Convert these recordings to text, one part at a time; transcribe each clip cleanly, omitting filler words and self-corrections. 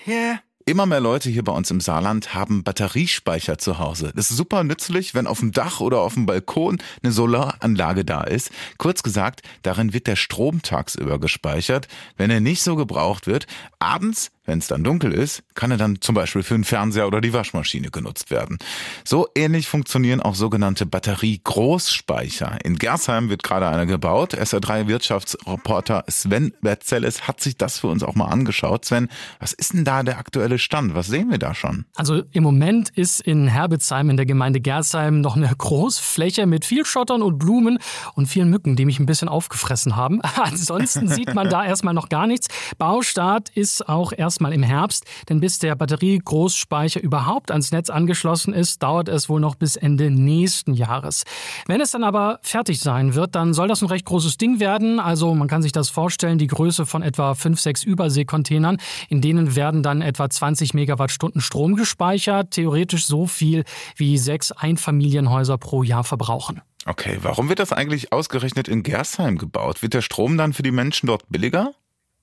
Yeah. Immer mehr Leute hier bei uns im Saarland haben Batteriespeicher zu Hause. Das ist super nützlich, wenn auf dem Dach oder auf dem Balkon eine Solaranlage da ist. Kurz gesagt, darin wird der Strom tagsüber gespeichert. Wenn er nicht so gebraucht wird, abends, wenn es dann dunkel ist, kann er dann zum Beispiel für den Fernseher oder die Waschmaschine genutzt werden. So ähnlich funktionieren auch sogenannte Batterie-Großspeicher. In Gersheim wird gerade einer gebaut. SR3-Wirtschaftsreporter Sven Berzeles hat sich das für uns auch mal angeschaut. Sven, was ist denn da der aktuelle Stand? Was sehen wir da schon? Also im Moment ist in Herbitzheim in der Gemeinde Gersheim noch eine Großfläche mit viel Schottern und Blumen und vielen Mücken, die mich ein bisschen aufgefressen haben. Ansonsten sieht man da erstmal noch gar nichts. Baustart ist auch erstmal im Herbst, denn bis der Batterie-Großspeicher überhaupt ans Netz angeschlossen ist, dauert es wohl noch bis Ende nächsten Jahres. Wenn es dann aber fertig sein wird, dann soll das ein recht großes Ding werden. Also man kann sich das vorstellen, die Größe von etwa 5-6 Überseekontainern, in denen werden dann etwa 20 Megawattstunden Strom gespeichert, theoretisch so viel wie 6 Einfamilienhäuser pro Jahr verbrauchen. Okay, warum wird das eigentlich ausgerechnet in Gersheim gebaut? Wird der Strom dann für die Menschen dort billiger?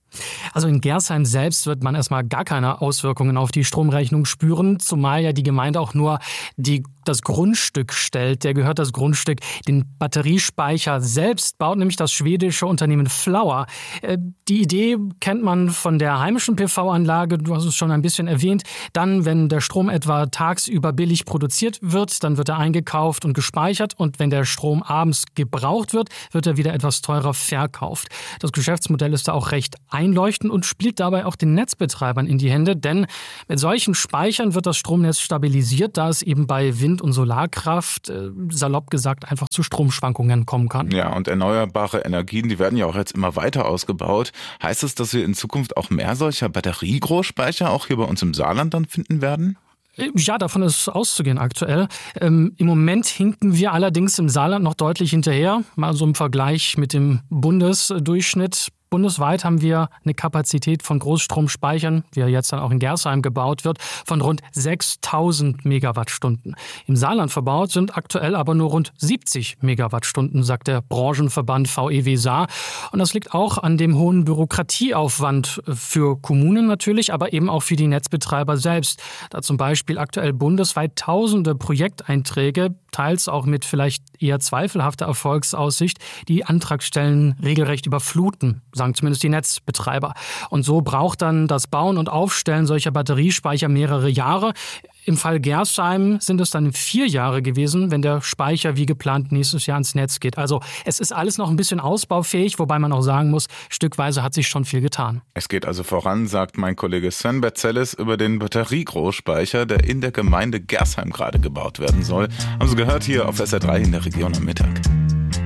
Also in Gersheim selbst wird man erstmal gar keine Auswirkungen auf die Stromrechnung spüren, zumal ja die Gemeinde auch nur das Grundstück stellt. Der gehört das Grundstück. Den Batteriespeicher selbst baut nämlich das schwedische Unternehmen Flower. Die Idee kennt man von der heimischen PV-Anlage, du hast es schon ein bisschen erwähnt. Dann, wenn der Strom etwa tagsüber billig produziert wird, dann wird er eingekauft und gespeichert. Und wenn der Strom abends gebraucht wird, wird er wieder etwas teurer verkauft. Das Geschäftsmodell ist da auch recht einleuchtend und spielt dabei auch den Netzbetreibern in die Hände. Denn mit solchen Speichern wird das Stromnetz stabilisiert, da es eben bei Wind- und Solarkraft, salopp gesagt, einfach zu Stromschwankungen kommen kann. Ja, und erneuerbare Energien, die werden ja auch jetzt immer weiter ausgebaut. Heißt es, dass wir in Zukunft auch mehr solcher Batteriegroßspeicher auch hier bei uns im Saarland dann finden werden? Ja, davon ist auszugehen aktuell. Im Moment hinken wir allerdings im Saarland noch deutlich hinterher. Mal so im Vergleich mit dem Bundesdurchschnitt. Bundesweit haben wir eine Kapazität von Großstromspeichern, wie er jetzt dann auch in Gersheim gebaut wird, von rund 6.000 Megawattstunden. Im Saarland verbaut sind aktuell aber nur rund 70 Megawattstunden, sagt der Branchenverband VEW Saar. Und das liegt auch an dem hohen Bürokratieaufwand für Kommunen natürlich, aber eben auch für die Netzbetreiber selbst. Da zum Beispiel aktuell bundesweit tausende Projekteinträge, teils auch mit vielleicht eher zweifelhafter Erfolgsaussicht, die Antragstellen regelrecht überfluten, sagen zumindest die Netzbetreiber. Und so braucht dann das Bauen und Aufstellen solcher Batteriespeicher mehrere Jahre. Im Fall Gersheim sind es dann 4 Jahre gewesen, wenn der Speicher wie geplant nächstes Jahr ins Netz geht. Also es ist alles noch ein bisschen ausbaufähig, wobei man auch sagen muss, stückweise hat sich schon viel getan. Es geht also voran, sagt mein Kollege Sven Berzeles über den Batteriegroßspeicher, der in der Gemeinde Gersheim gerade gebaut werden soll. Haben Sie gehört hier auf SR3 in der Region am Mittag.